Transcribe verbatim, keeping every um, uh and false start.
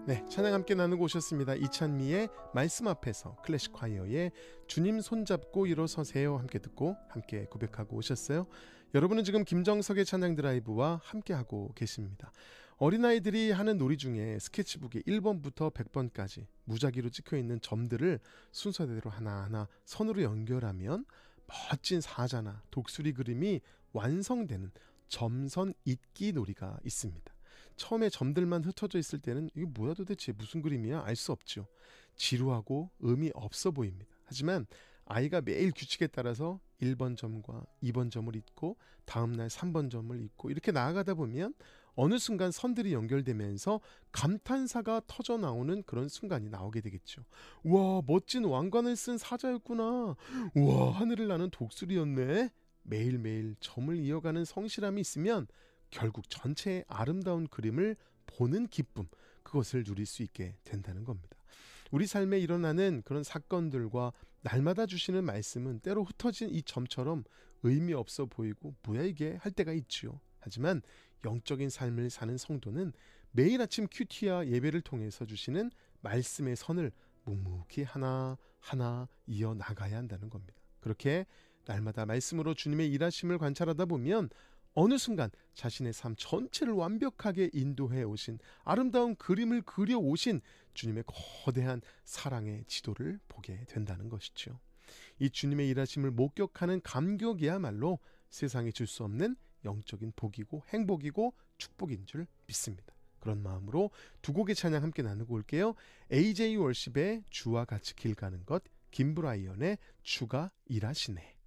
네, 찬양 함께 나누고 오셨습니다. 이찬미의 말씀 앞에서, 클래식 콰이어의 주님 손잡고 일어서세요 함께 듣고 함께 고백하고 오셨어요. 여러분은 지금 김정석의 찬양 드라이브와 함께하고 계십니다. 어린아이들이 하는 놀이 중에 스케치북에 일 번부터 백 번까지 무작위로 찍혀있는 점들을 순서대로 하나하나 선으로 연결하면 멋진 사자나 독수리 그림이 완성되는 점선 잇기 놀이가 있습니다. 처음에 점들만 흩어져 있을 때는 이게 뭐야 도대체 무슨 그림이야 알 수 없죠. 지루하고 의미 없어 보입니다. 하지만 아이가 매일 규칙에 따라서 일 번 점과 이 번 점을 잇고 다음날 삼 번 점을 잇고 이렇게 나아가다 보면 어느 순간 선들이 연결되면서 감탄사가 터져 나오는 그런 순간이 나오게 되겠죠. 우와, 멋진 왕관을 쓴 사자였구나. 우와, 하늘을 나는 독수리였네. 매일매일 점을 이어가는 성실함이 있으면 결국 전체의 아름다운 그림을 보는 기쁨, 그것을 누릴 수 있게 된다는 겁니다. 우리 삶에 일어나는 그런 사건들과 날마다 주시는 말씀은 때로 흩어진 이 점처럼 의미 없어 보이고 뭐야 이게 할 때가 있지요. 하지만 영적인 삶을 사는 성도는 매일 아침 큐티와 예배를 통해서 주시는 말씀의 선을 묵묵히 하나하나 이어나가야 한다는 겁니다. 그렇게 날마다 말씀으로 주님의 일하심을 관찰하다 보면 어느 순간 자신의 삶 전체를 완벽하게 인도해 오신, 아름다운 그림을 그려 오신 주님의 거대한 사랑의 지도를 보게 된다는 것이죠. 이 주님의 일하심을 목격하는 감격이야말로 세상에 줄 수 없는 영적인 복이고 행복이고 축복인 줄 믿습니다. 그런 마음으로 두 곡의 찬양 함께 나누고 올게요. 에이제이 월십의 주와 같이 길 가는 것, 김브라이언의 주가 일하시네.